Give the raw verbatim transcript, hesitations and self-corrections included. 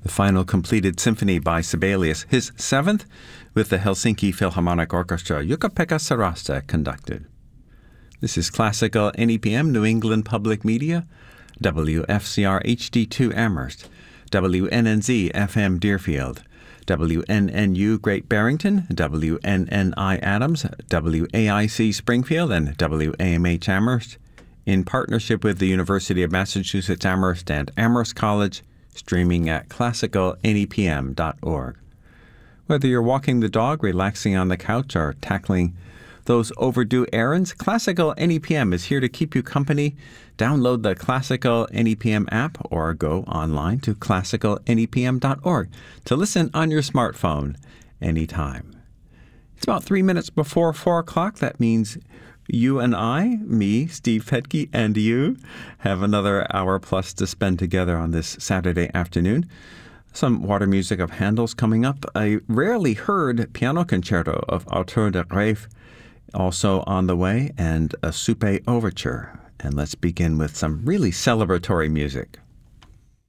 The final completed symphony by Sibelius, his seventh, with the Helsinki Philharmonic Orchestra, Jukka-Pekka Sarasta conducted. This is Classical N E P M, New England Public Media, W F C R H D two Amherst, W N N Z F M Deerfield, W N N U Great Barrington, W N N I Adams, W A I C Springfield, and W A M H Amherst, in partnership with the University of Massachusetts Amherst and Amherst College, streaming at classical N E P M dot org. Whether you're walking the dog, relaxing on the couch, or tackling those overdue errands, Classical N E P M is here to keep you company. Download the Classical N E P M app or go online to classical N E P M dot org to listen on your smartphone anytime. It's about three minutes before four o'clock. That means you and I, me, Steve Petke, and you have another hour plus to spend together on this Saturday afternoon. Some water music of Handel's coming up. A rarely heard piano concerto of Auteur de Rêve also on the way, and a souper overture. And let's begin with some really celebratory music.